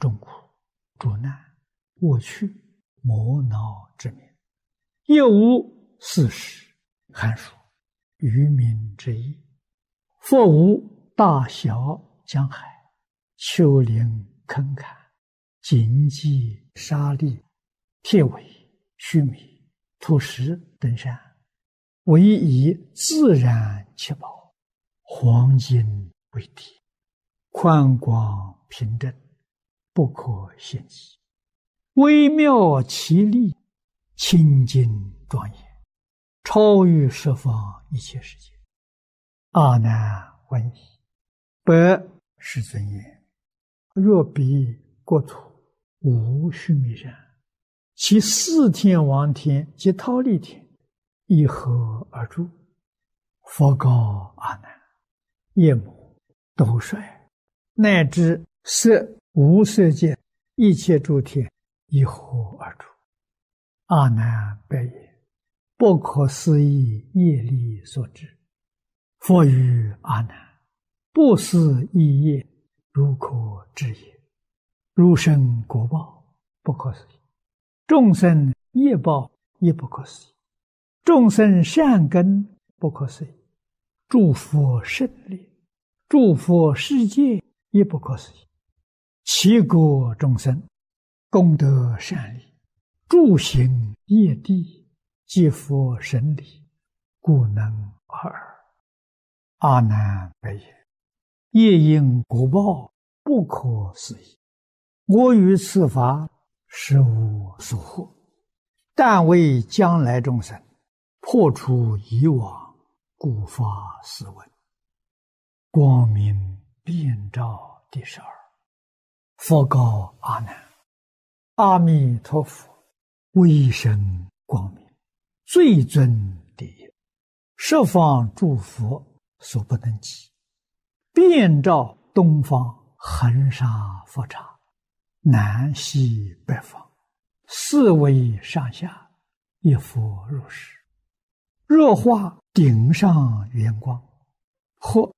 众苦、诸难、恶趣、磨恼之名，亦无四时、寒暑、渔民之意。佛无大小江海、丘陵坑坎、荆棘沙砾、铁苇、须弥、土石等山，唯以自然七宝、黄金为体，宽广平正，不可限计，微妙奇丽，清净庄严，超于十方一切世界。阿难问矣，百世尊言：若彼国土无须弥山，其四天王天及忉利天以何而住？佛告阿难：夜幕、斗率，乃至色无色界一切诸天以何而住？阿难白言：不可思议业力所致。佛语阿难：不思议业，如可知也。如生果报，不可思议；众生业报，也不可思议；众生善根，不可思议；诸佛胜利，诸佛世界，也不可思议。其国众生功德善利，诸行业地，皆佛神理，故能尔。阿难白言：业因果报，不可思议。我于此法实无所获，但为将来众生破除以往，故发斯文。光明遍照第12。佛告阿难：阿弥陀佛威神光明，最尊第一，十方诸佛所不能及，遍照东方恒沙佛刹，南西北方，四维上下，一佛如是。若化顶上圆光，或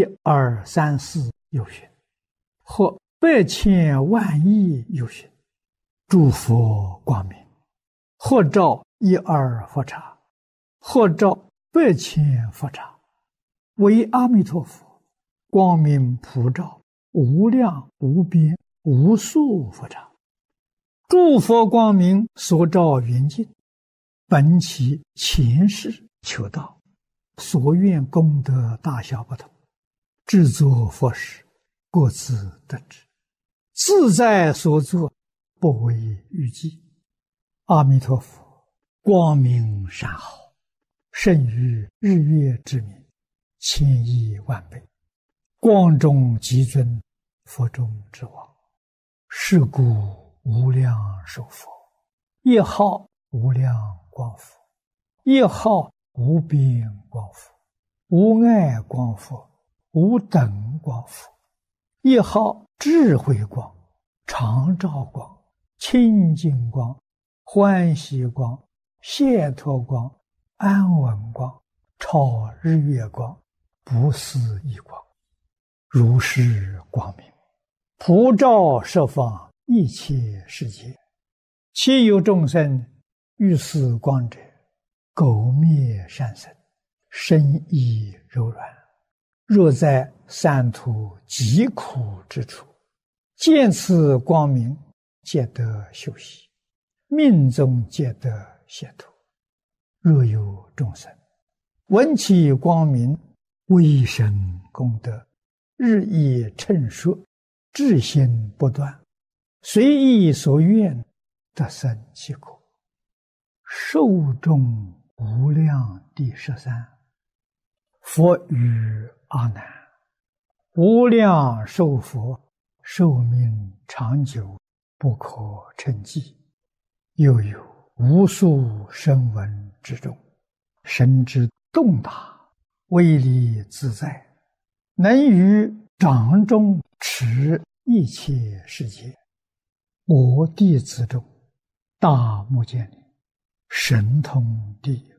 1、2、3、4有寻，或百千万亿有寻，诸佛光明，或照1、2佛刹，或照百千佛刹，为阿弥陀佛光明普照无量无边无数佛刹。诸佛光明所照圆净，本其前世求道，所愿功德大小不同，制作佛事，各自得知，自在所作，不为预计。阿弥陀佛光明善好，胜于日月之明千亿万倍，光中极尊，佛中之王。是故无量寿佛，一号无量光佛，一号无边光佛，无碍光佛，无等光佛，一号智慧光、常照光、清净光、欢喜光、解脱光、安稳光、超日月光、不思议光，如是光明普照十方一切世界。其有众生遇此光者，苟灭善生，身意柔软，若在三途极苦之处，见此光明，皆得休息，命中皆得解脱。若有众生闻其光明，威神功德日益称说，至心不断，随意所愿，得生其果。寿终无量第13。佛语阿难：无量寿佛寿命长久，不可称计。又有无数声闻之中，神之动大，威力自在，能于掌中持一切世界。我弟子中，大目犍连神通第一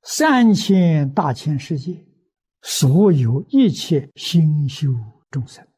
，3000大千世界，所有一切心修众生，